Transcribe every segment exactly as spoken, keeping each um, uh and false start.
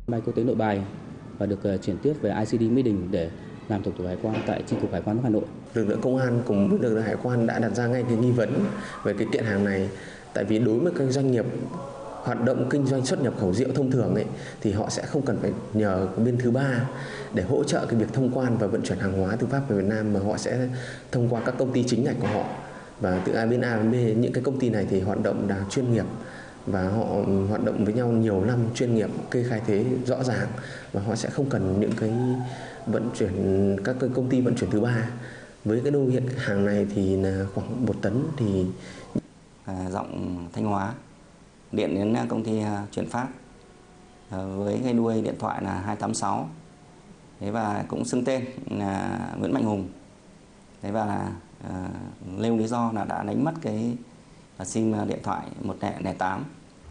Bay quốc tế Nội Bài và được chuyển tiếp về i xê đê Mỹ Đình để làm thủ tục hải quan tại Chi cục Hải quan Hà Nội. Lực lượng công an cùng với lực lượng hải quan đã đặt ra ngay cái nghi vấn về cái kiện hàng này, tại vì đối với các doanh nghiệp hoạt động kinh doanh xuất nhập khẩu rượu thông thường ấy, thì họ sẽ không cần phải nhờ bên thứ ba để hỗ trợ cái việc thông quan và vận chuyển hàng hóa từ Pháp về Việt Nam, mà họ sẽ thông qua các công ty chính ngạch của họ. Và từ bên A đến B, những cái công ty này thì hoạt động là chuyên nghiệp và họ hoạt động với nhau nhiều năm, chuyên nghiệp, kê khai thuế rõ ràng, và họ sẽ không cần những cái vận chuyển, các cái công ty vận chuyển thứ ba. Với cái đô hiện hàng này thì là khoảng một tấn thì à, giọng Thanh Hóa điện đến công ty chuyển phát à, với cái đuôi điện thoại là hai tám sáu. Thế và cũng xưng tên là Nguyễn Mạnh Hùng. Thế và à, nêu lý do là đã đánh mất cái sim điện thoại một không tám.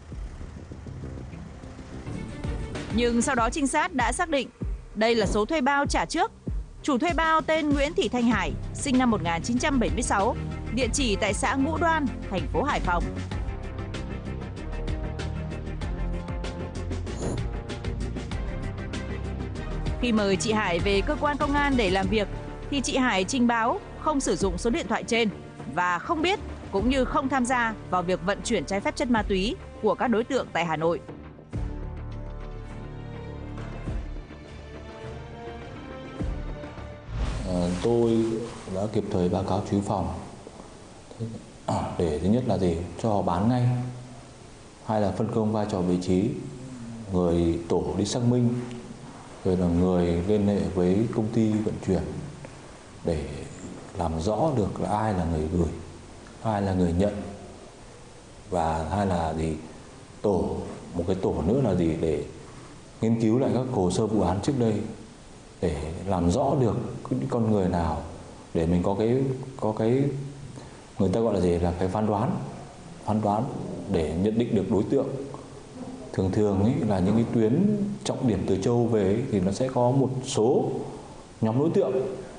Nhưng sau đó trinh sát đã xác định đây là số thuê bao trả trước. Chủ thuê bao tên Nguyễn Thị Thanh Hải, sinh năm một nghìn chín trăm bảy mươi sáu, địa chỉ tại xã Ngũ Đoan, thành phố Hải Phòng. Khi mời chị Hải về cơ quan công an để làm việc, thì chị Hải trình báo không sử dụng số điện thoại trên và không biết cũng như không tham gia vào việc vận chuyển trái phép chất ma túy của các đối tượng tại Hà Nội. Tôi đã kịp thời báo cáo chú phòng để thứ nhất là gì, cho họ bán ngay, hai là phân công vai trò vị trí, người tổ đi xác minh, rồi là người liên hệ với công ty vận chuyển để làm rõ được là ai là người gửi, ai là người nhận, và hai là gì, tổ một cái tổ nữa là gì, để nghiên cứu lại các hồ sơ vụ án trước đây để làm rõ được những con người nào, để mình có cái có cái người ta gọi là gì, là cái phán đoán phán đoán để nhận định được đối tượng. Thường thường ấy, là những cái tuyến trọng điểm từ châu về ấy, thì nó sẽ có một số nhóm đối tượng